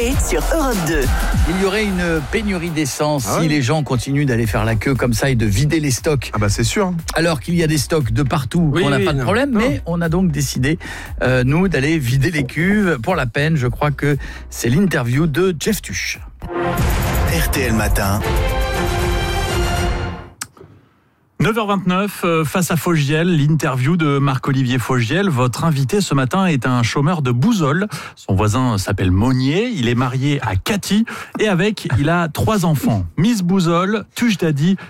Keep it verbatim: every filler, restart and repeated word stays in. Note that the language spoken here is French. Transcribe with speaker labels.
Speaker 1: Coé sur Europe deux.
Speaker 2: Il y aurait une pénurie d'essence
Speaker 3: Ah
Speaker 2: si
Speaker 3: ouais
Speaker 2: les gens continuent d'aller faire la queue comme ça et de vider les stocks.
Speaker 3: Ah bah c'est sûr.
Speaker 2: Alors qu'il y a des stocks de partout,
Speaker 4: Oui,
Speaker 2: on n'a
Speaker 4: oui,
Speaker 2: pas de
Speaker 4: non.
Speaker 2: problème,
Speaker 4: Non.
Speaker 2: mais on a donc décidé, euh, nous, d'aller vider les cuves. Pour la peine, je crois que c'est l'interview de Jeff Tuch.
Speaker 5: R T L Matin.
Speaker 4: neuf heures vingt-neuf, euh, face à Fogiel, l'interview de Marc-Olivier Fogiel. Votre invité ce matin est un chômeur de Bouzols. Son voisin s'appelle Monnier. Il est marié à Cathy et avec, il a trois enfants. Miss Bouzol, Tuch Daddy